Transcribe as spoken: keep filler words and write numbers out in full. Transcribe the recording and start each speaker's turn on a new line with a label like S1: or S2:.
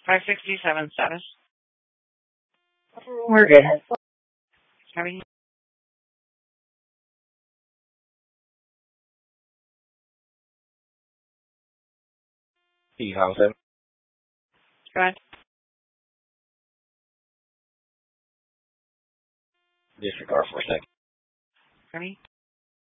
S1: five sixty-seven status.
S2: We're good.
S1: Having
S3: E housing.
S1: Go ahead.
S3: Disregard for a second.
S1: Ready?